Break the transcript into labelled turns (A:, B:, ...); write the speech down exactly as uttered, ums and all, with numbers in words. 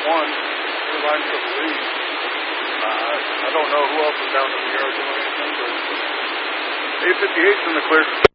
A: one. Two lines to the lead. Uh, I don't know who else is down in the yard doing anything, but eight fifty-eight's in the clear.